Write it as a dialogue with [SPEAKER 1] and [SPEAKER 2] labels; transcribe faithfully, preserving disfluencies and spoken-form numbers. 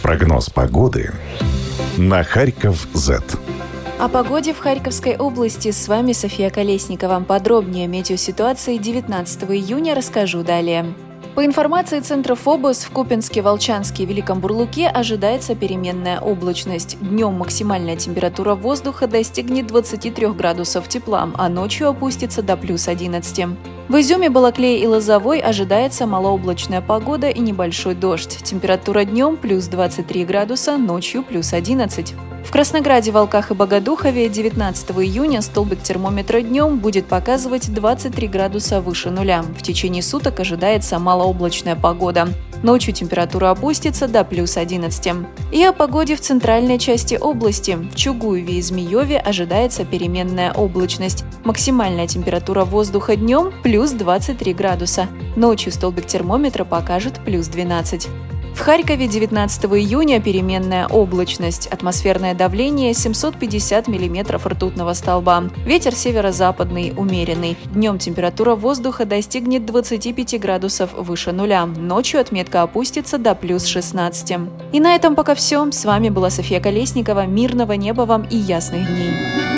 [SPEAKER 1] Прогноз погоды на Харьков.Зет.
[SPEAKER 2] О погоде в Харьковской области с вами София Колесникова. Подробнее о метеоситуации девятнадцатого июня расскажу далее. По информации Центра ФОБОС, в Купянске, Волчанске и Великом Бурлуке ожидается переменная облачность. Днем максимальная температура воздуха достигнет двадцати трёх градусов тепла, а ночью опустится до плюс одиннадцати. В Изюме, Балаклее и Лозовой ожидается малооблачная погода и небольшой дождь. Температура днем плюс двадцать три градуса, ночью плюс одиннадцать. В Краснограде, Волках и Богодухове девятнадцатого июня столбик термометра днем будет показывать двадцать три градуса выше нуля. В течение суток ожидается малооблачная погода. Ночью температура опустится до плюс одиннадцати. И о погоде в центральной части области. В Чугуеве и Змееве ожидается переменная облачность. Максимальная температура воздуха днем плюс двадцать три градуса. Ночью столбик термометра покажет плюс двенадцать. В Харькове девятнадцатого июня переменная облачность. Атмосферное давление семьсот пятьдесят миллиметров ртутного столба. Ветер северо-западный умеренный. Днем температура воздуха достигнет двадцати пяти градусов выше нуля. Ночью отметка опустится до плюс шестнадцати. И на этом пока все. С вами была София Колесникова. Мирного неба вам и ясных дней.